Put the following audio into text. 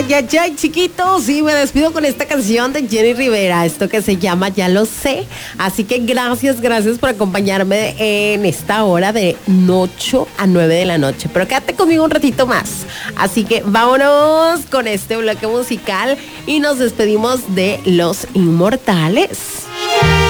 Ay, chiquitos, y me despido con esta canción de Jenny Rivera, esto que se llama Ya lo sé. Así que gracias por acompañarme en esta hora de 8 a 9 de la noche. Pero quédate conmigo un ratito más. Así que vámonos con este bloque musical y nos despedimos de Los Inmortales.